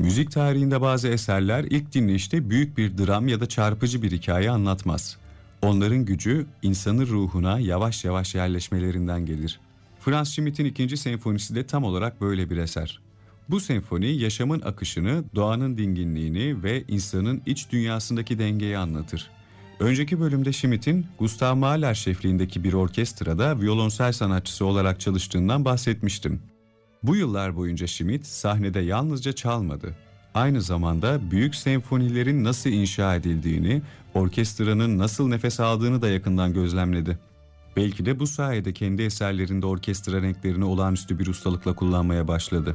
Müzik tarihinde bazı eserler ilk dinleyişte büyük bir dram ya da çarpıcı bir hikaye anlatmaz. Onların gücü insanın ruhuna yavaş yavaş yerleşmelerinden gelir. Franz Schmidt'in 2. senfonisi de tam olarak böyle bir eser. Bu senfoni yaşamın akışını, doğanın dinginliğini ve insanın iç dünyasındaki dengeyi anlatır. Önceki bölümde Schmidt'in Gustav Mahler şefliğindeki bir orkestrada violonsel sanatçısı olarak çalıştığından bahsetmiştim. Bu yıllar boyunca Schmidt sahnede yalnızca çalmadı. Aynı zamanda büyük senfonilerin nasıl inşa edildiğini, orkestranın nasıl nefes aldığını da yakından gözlemledi. Belki de bu sayede kendi eserlerinde orkestra renklerini olağanüstü bir ustalıkla kullanmaya başladı.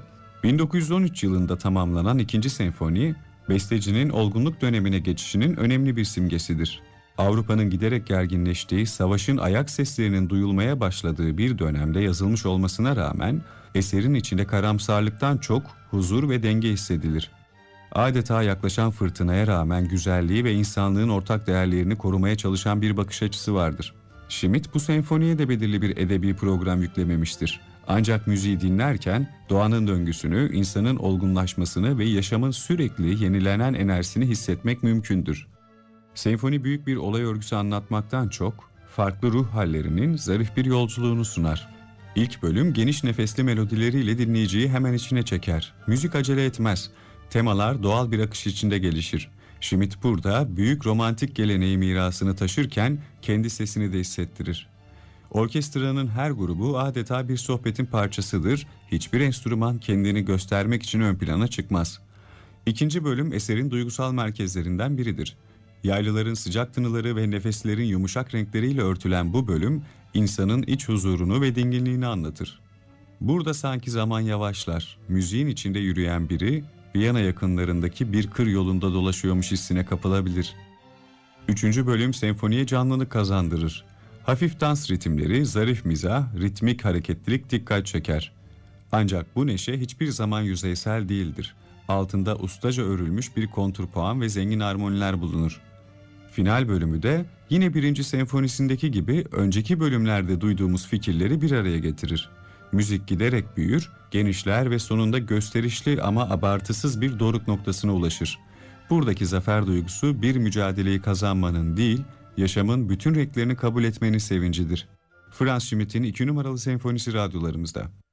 1913 yılında tamamlanan 2. senfoni, bestecinin olgunluk dönemine geçişinin önemli bir simgesidir. Avrupa'nın giderek gerginleştiği, savaşın ayak seslerinin duyulmaya başladığı bir dönemde yazılmış olmasına rağmen eserin içinde karamsarlıktan çok huzur ve denge hissedilir. Adeta yaklaşan fırtınaya rağmen güzelliği ve insanlığın ortak değerlerini korumaya çalışan bir bakış açısı vardır. Schmidt bu senfoniye de belirli bir edebi program yüklememiştir. Ancak müziği dinlerken doğanın döngüsünü, insanın olgunlaşmasını ve yaşamın sürekli yenilenen enerjisini hissetmek mümkündür. Senfoni büyük bir olay örgüsü anlatmaktan çok, farklı ruh hallerinin zarif bir yolculuğunu sunar. İlk bölüm geniş nefesli melodileriyle dinleyiciyi hemen içine çeker. Müzik acele etmez. Temalar doğal bir akış içinde gelişir. Schmidt burada büyük romantik geleneği mirasını taşırken kendi sesini de hissettirir. Orkestranın her grubu adeta bir sohbetin parçasıdır. Hiçbir enstrüman kendini göstermek için ön plana çıkmaz. İkinci bölüm eserin duygusal merkezlerinden biridir. Yaylıların sıcak tınıları ve nefeslerin yumuşak renkleriyle örtülen bu bölüm, insanın iç huzurunu ve dinginliğini anlatır. Burada sanki zaman yavaşlar, müziğin içinde yürüyen biri, Viyana yakınlarındaki bir kır yolunda dolaşıyormuş hissine kapılabilir. 3. bölüm senfoniye canlılık kazandırır. Hafif dans ritimleri, zarif mizah, ritmik hareketlilik dikkat çeker. Ancak bu neşe hiçbir zaman yüzeysel değildir. Altında ustaca örülmüş bir kontrpuan ve zengin armoniler bulunur. Final bölümü de yine 1. senfonisindeki gibi önceki bölümlerde duyduğumuz fikirleri bir araya getirir. Müzik giderek büyür, genişler ve sonunda gösterişli ama abartısız bir doruk noktasına ulaşır. Buradaki zafer duygusu bir mücadeleyi kazanmanın değil, yaşamın bütün renklerini kabul etmenin sevincidir. Franz Schmidt'in 2 numaralı senfonisi radyolarımızda.